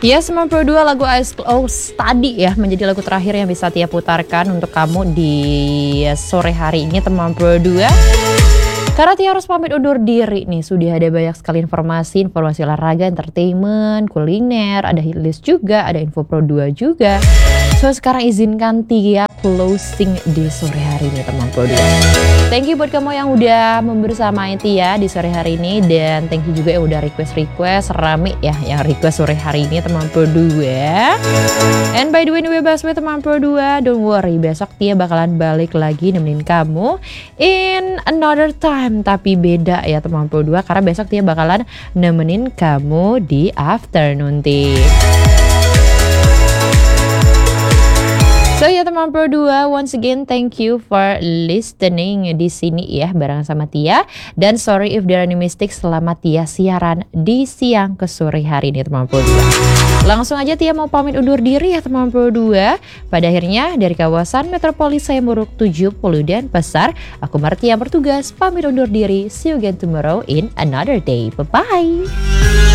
Yes, 92 lagu Eyes Closed tadi ya menjadi lagu terakhir yang bisa Tia putarkan untuk kamu di sore hari ini teman Pro 2. Karena Tia harus pamit undur diri nih, sudah ada banyak sekali informasi olahraga, entertainment, kuliner, ada hit list juga, ada info Pro 2 juga. So sekarang izinkan Tia closing di sore hari ini teman Pro 2. Thank you buat kamu yang udah membersamai Tia di sore hari ini, dan thank you juga yang udah request rame ya yang request sore hari ini teman Pro 2. And by the way, teman Pro 2, don't worry, besok Tia bakalan balik lagi nemenin kamu in another time, tapi beda ya teman Pro 2, karena besok Tia bakalan nemenin kamu di afternoon tea. So ya teman Pro 2, once again thank you for listening di sini ya bareng sama Tia, dan sorry if there are any mistakes selama Tia siaran di siang ke sore hari ini teman Pro 2. Langsung aja Tia mau pamit undur diri ya teman Pro 2. Pada akhirnya dari kawasan Metropolis Sayemuruk 70 Denpasar, aku Martia bertugas pamit undur diri. See you again tomorrow in another day. Bye bye.